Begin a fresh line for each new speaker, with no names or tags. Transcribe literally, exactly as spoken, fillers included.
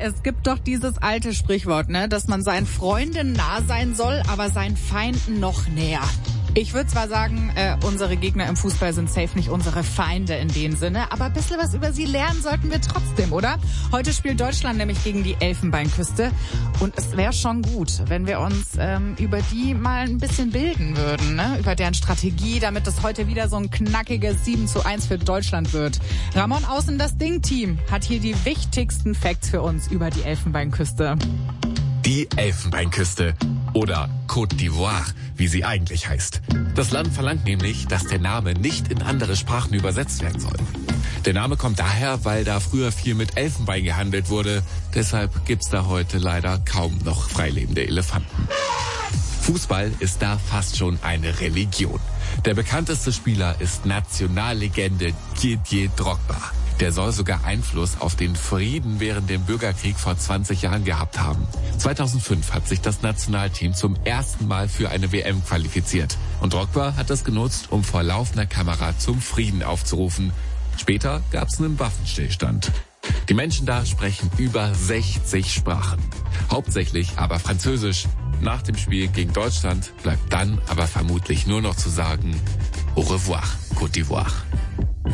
es gibt doch dieses alte Sprichwort, ne, dass man seinen Freunden nah sein soll, aber seinen Feinden noch näher. Ich würde zwar sagen, äh, unsere Gegner im Fußball sind safe nicht unsere Feinde in dem Sinne, aber ein bisschen was über sie lernen sollten wir trotzdem, oder? Heute spielt Deutschland nämlich gegen die Elfenbeinküste und es wäre schon gut, wenn wir uns ähm, über die mal ein bisschen bilden würden, ne? Über deren Strategie, damit es heute wieder so ein knackiges sieben zu eins für Deutschland wird. Ramon Außen, das Ding-Team, hat hier die wichtigsten Facts für uns über die Elfenbeinküste.
Die Elfenbeinküste oder Côte d'Ivoire, wie sie eigentlich heißt. Das Land verlangt nämlich, dass der Name nicht in andere Sprachen übersetzt werden soll. Der Name kommt daher, weil da früher viel mit Elfenbein gehandelt wurde. Deshalb gibt's da heute leider kaum noch freilebende Elefanten. Fußball ist da fast schon eine Religion. Der bekannteste Spieler ist Nationallegende Didier Drogba. Der soll sogar Einfluss auf den Frieden während dem Bürgerkrieg vor zwanzig Jahren gehabt haben. zweitausendfünf hat sich das Nationalteam zum ersten Mal für eine W M qualifiziert. Und Drogba hat das genutzt, um vor laufender Kamera zum Frieden aufzurufen. Später gab es einen Waffenstillstand. Die Menschen da sprechen über sechzig Sprachen. Hauptsächlich aber Französisch. Nach dem Spiel gegen Deutschland bleibt dann aber vermutlich nur noch zu sagen, au revoir, Côte d'Ivoire.